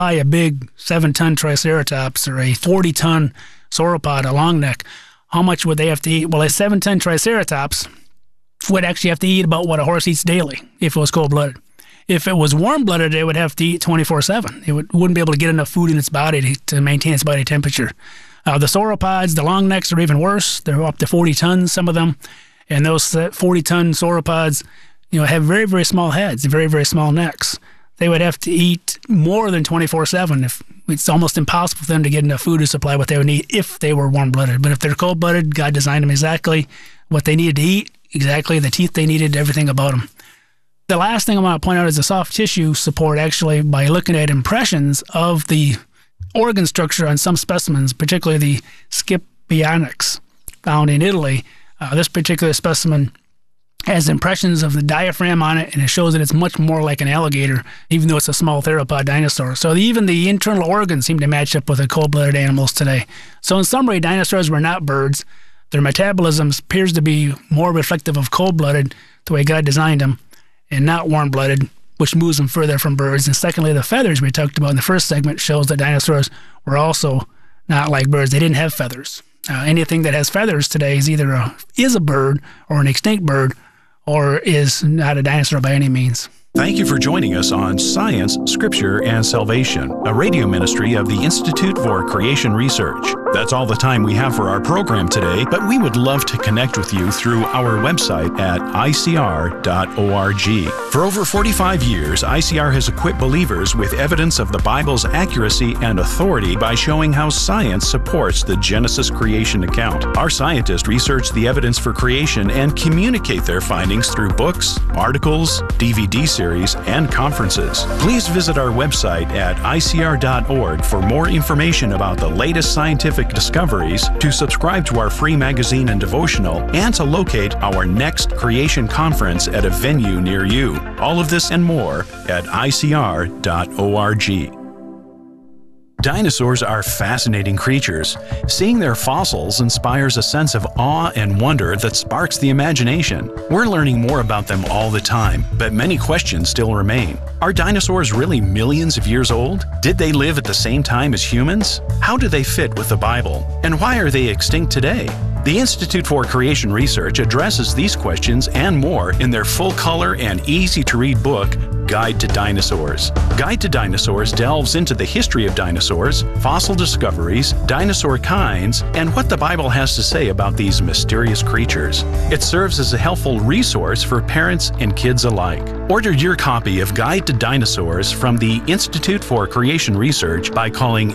Buy a big 7-ton Triceratops or a 40-ton sauropod, a long neck. How much would they have to eat? Well, a 7-ton Triceratops would actually have to eat about what a horse eats daily if it was cold-blooded. If it was warm-blooded, it would have to eat 24/7. It wouldn't be able to get enough food in its body to maintain its body temperature. The sauropods, the long necks, are even worse. They're up to 40 tons, some of them. And those 40-ton sauropods, have very, very small heads, very, very small necks. They would have to eat more than 24/7. It's almost impossible for them to get enough food to supply what they would need if they were warm-blooded. But if they're cold-blooded, God designed them exactly what they needed to eat, exactly the teeth they needed, everything about them. The last thing I want to point out is the soft tissue support, actually, by looking at impressions of the organ structure on some specimens, particularly the Scipionyx found in Italy. This particular specimen has impressions of the diaphragm on it, and it shows that it's much more like an alligator, even though it's a small theropod dinosaur. So even the internal organs seem to match up with the cold-blooded animals today. So in summary, dinosaurs were not birds. Their metabolism appears to be more reflective of cold-blooded, the way God designed them, and not warm-blooded, which moves them further from birds. And secondly, the feathers we talked about in the first segment shows that dinosaurs were also not like birds. They didn't have feathers. Anything that has feathers today is either is a bird or an extinct bird, or is not a dinosaur by any means. Thank you for joining us on Science, Scripture, and Salvation, a radio ministry of the Institute for Creation Research. That's all the time we have for our program today, but we would love to connect with you through our website at icr.org. For over 45 years, ICR has equipped believers with evidence of the Bible's accuracy and authority by showing how science supports the Genesis creation account. Our scientists research the evidence for creation and communicate their findings through books, articles, DVD series, and conferences. Please visit our website at icr.org for more information about the latest scientific discoveries, to subscribe to our free magazine and devotional, and to locate our next creation conference at a venue near you. All of this and more at icr.org. Dinosaurs are fascinating creatures. Seeing their fossils inspires a sense of awe and wonder that sparks the imagination. We're learning more about them all the time, but many questions still remain. Are dinosaurs really millions of years old? Did they live at the same time as humans? How do they fit with the Bible? And why are they extinct today? The Institute for Creation Research addresses these questions and more in their full-color and easy-to-read book, Guide to Dinosaurs. Guide to Dinosaurs delves into the history of dinosaurs, fossil discoveries, dinosaur kinds, and what the Bible has to say about these mysterious creatures. It serves as a helpful resource for parents and kids alike. Order your copy of Guide to Dinosaurs from the Institute for Creation Research by calling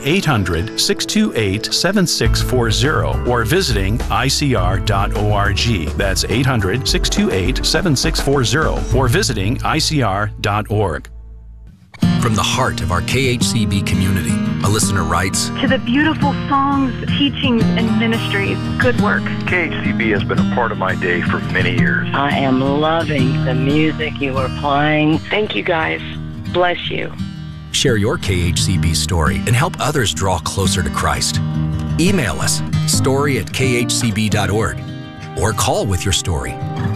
800-628-7640 or visiting icr.org. That's 800-628-7640 or visiting icr.org. From the heart of our KHCB community, a listener writes, to the beautiful songs, teachings, and ministries, good work. KHCB has been a part of my day for many years. I am loving the music you are playing. Thank you, guys. Bless you. Share your KHCB story and help others draw closer to Christ. Email us, story@khcb.org, or call with your story,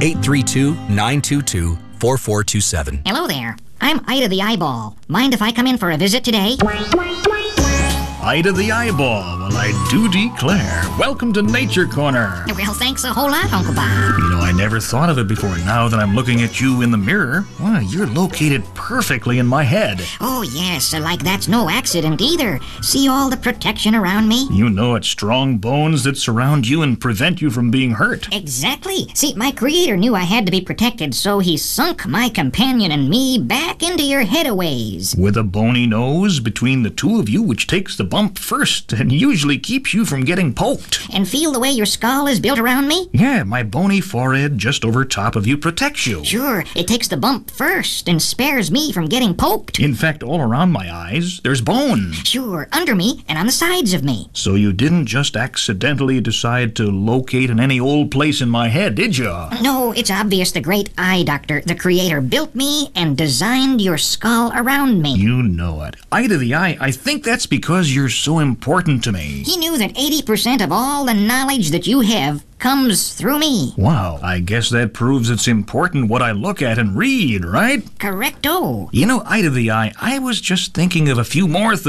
832-922-4427. Hello there. I'm Ida the Eyeball. Mind if I come in for a visit today? Ida the Eyeball, well, I do declare. Welcome to Nature Corner. Well, thanks a whole lot, Uncle Bob. You know, I never thought of it before. Now that I'm looking at you in the mirror, well, you're located perfectly in my head. Oh, yes, like that's no accident either. See all the protection around me? You know it's strong bones that surround you and prevent you from being hurt. Exactly. See, my Creator knew I had to be protected, so he sunk my companion and me back into your head a ways. With a bony nose between the two of you, which takes the bump first and usually keeps you from getting poked. And feel the way your skull is built around me? Yeah, my bony forehead just over top of you protects you. Sure, it takes the bump first and spares me from getting poked. In fact, all around my eyes, there's bone. Sure, under me and on the sides of me. So you didn't just accidentally decide to locate in any old place in my head, did you? No, it's obvious the great eye doctor, the Creator, built me and designed your skull around me. You know it. Eye to the eye, I think that's because you're so important to me. He knew that 80% of all the knowledge that you have comes through me. Wow, I guess that proves it's important what I look at and read, right? Correcto. You know, Eye to the Eye, I was just thinking of a few more things.